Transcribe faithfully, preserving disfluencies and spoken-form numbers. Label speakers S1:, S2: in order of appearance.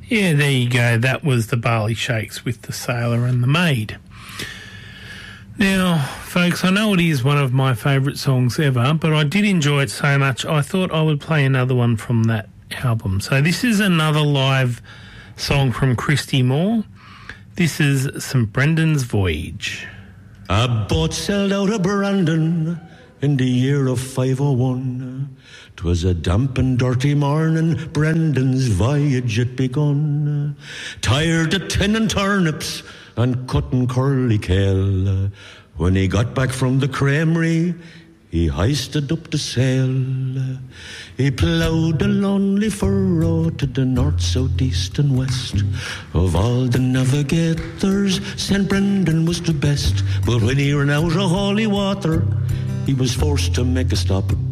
S1: Yeah, there you go. That was the Barley Shakes with the Sailor and the Maid. Now, folks, I know it is one of my favourite songs ever, but I did enjoy it so much I thought I would play another one from that album. So this is another live song from Christy Moore. This is Saint Brendan's Voyage.
S2: A boat sailed out of Brandon in the year of five oh one. 'Twas a damp and dirty morning, Brendan's voyage had begun. Tired of tinning turnips and cutting curly kale, when he got back from the creamery, he hoisted up the sail. He ploughed a lonely furrow to the north, south, east and west. Of all the navigators, Saint Brendan was the best. But when he ran out of holy water, he was forced to make a stop